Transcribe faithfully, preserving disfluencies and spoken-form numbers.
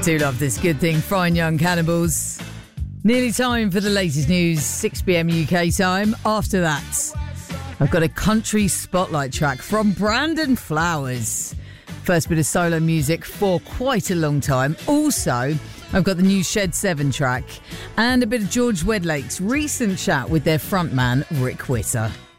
Do love this good thing, Fine Young Cannibals. Nearly time for the latest news, six p.m. U K time. After that, I've got a country spotlight track from Brandon Flowers. First bit of solo music for quite a long time. Also, I've got the new Shed seven track and a bit of George Wedlake's recent chat with their frontman, Rick Witter.